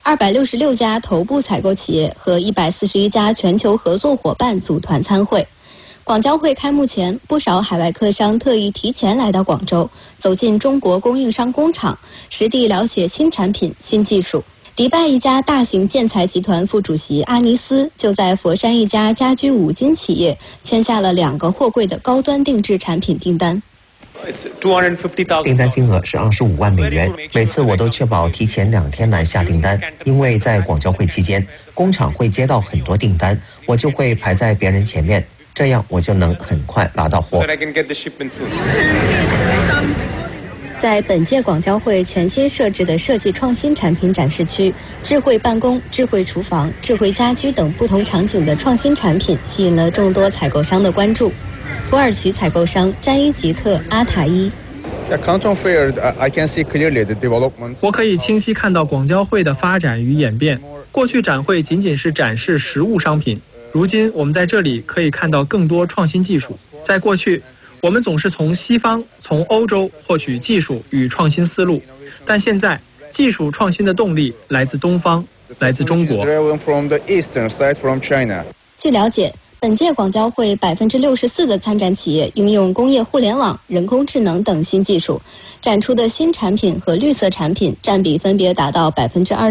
266家头部采购企业和141家全球合作伙伴组团参会。广交会开幕前，不少海外客商特意提前来到广州，走进中国供应商工厂，实地了解新产品、新技术。迪拜一家大型建材集团副主席阿尼斯就在佛山一家家居五金企业签下了2个货柜的高端定制产品订单。 订单金额是25万美元，每次我都确保提前2天来下订单，因为在广交会期间，工厂会接到很多订单，我就会排在别人前面，这样我就能很快拿到货。 在本届广交会全新设置的设计创新产品展示区，智慧办公、智慧厨房、智慧家居等不同场景的创新产品吸引了众多采购商的关注。土耳其采购商詹伊吉特阿塔伊， 我可以清晰看到广交会的发展与演变。过去展会仅仅是展示实物商品，如今我们在这里可以看到更多创新技术。在过去，我们总是从西方、从欧洲获取技术与创新思路，但现在技术创新的动力来自东方，来自中国。 据了解，本届广交会64%的参展企业应用工业互联网、人工智能等新技术，展出的新产品和绿色产品占比分别达到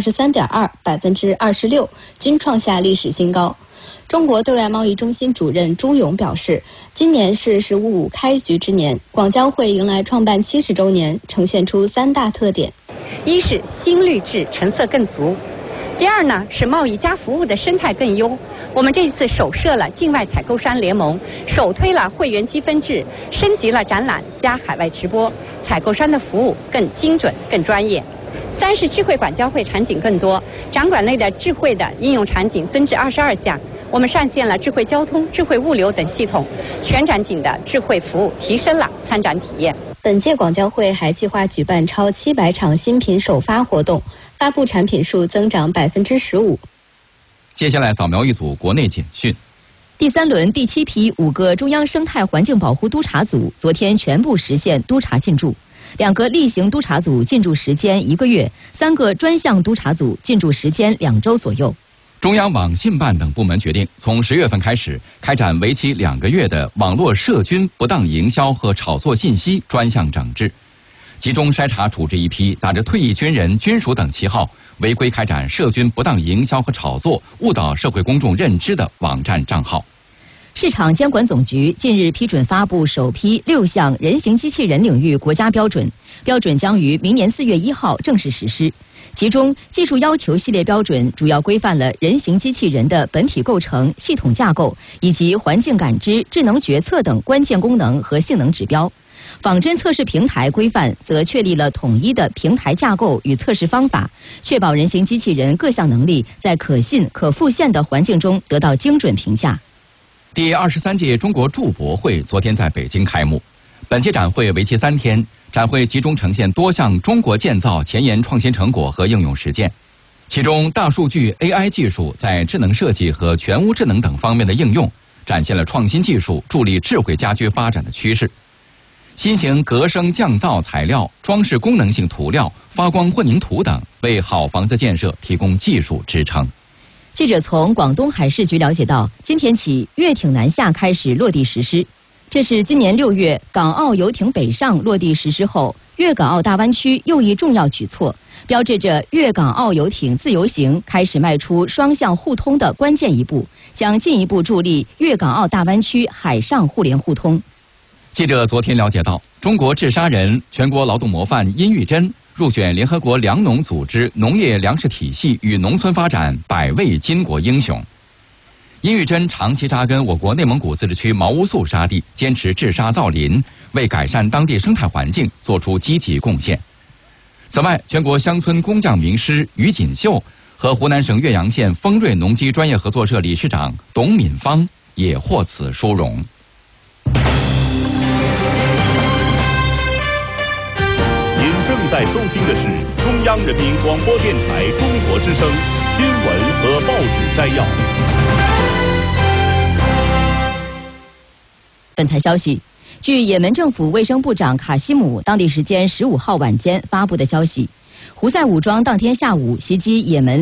23.2%、26%，均创下历史新高。中国对外贸易中心主任朱勇表示，今年是“十五五”开局之年，广交会迎来创办70周年，呈现出3大特点： 一是新绿质成色更足；第二呢是贸易加服务的生态更优。我们这一次首设了境外采购商联盟，首推了会员积分制，升级了展览加海外直播，采购商的服务更精准、更专业。三是智慧广交会场景更多，展馆内的智慧的应用场景增至22项。我们上线了智慧交通、智慧物流等系统，全展景的智慧服务提升了参展体验。 本届广交会还计划举办超700场新品首发活动，发布产品数增长15%。 接下来扫描一组国内简讯。 第3轮第7批5个中央生态环境保护督察组昨天全部实现督察进驻，2个例行督察组进驻时间1个月，3个专项督察组进驻时间2周左右。 中央网信办等部门决定，从10月份开始开展为期2个月的网络涉军不当营销和炒作信息专项整治，集中筛查处置一批打着退役军人、军属等旗号，违规开展涉军不当营销和炒作、误导社会公众认知的网站账号。 市场监管总局近日批准发布首批6项人形机器人领域国家标准，标准将于明年4月1号正式实施。其中，技术要求系列标准主要规范了人形机器人的本体构成、系统架构以及环境感知、智能决策等关键功能和性能指标。仿真测试平台规范则确立了统一的平台架构与测试方法，确保人形机器人各项能力在可信、可复现的环境中得到精准评价。 第23届中国筑博会昨天在北京开幕，本届展会为期3天。展会集中呈现多项中国建造前沿创新成果和应用实践，其中大数据 AI 技术在智能设计和全屋智能等方面的应用，展现了创新技术助力智慧家居发展的趋势。新型隔声降噪材料、装饰功能性涂料、发光混凝土等为好房子建设提供技术支撑。 记者从广东海事局了解到，今天起粤挺南下开始落地实施。这是今年6月港澳游艇北上落地实施后，粤港澳大湾区又一重要举措，标志着粤港澳游艇自由行开始迈出双向互通的关键一步，将进一步助力粤港澳大湾区海上互联互通。 记者昨天了解到，中国治沙人、全国劳动模范殷玉珍入选联合国粮农组织农业粮食体系与农村发展100位巾帼英雄。殷玉珍长期扎根我国内蒙古自治区毛乌素沙地，坚持治沙造林，为改善当地生态环境做出积极贡献。此外，全国乡村工匠名师于锦绣和湖南省岳阳县丰瑞农机专业合作社理事长董敏芳也获此殊荣。 您正在收听的是中央人民广播电台中国之声新闻和报纸摘要。 本台消息，据也门政府卫生部长卡西姆当地时间15号晚间发布的消息，胡塞武装当天下午袭击也门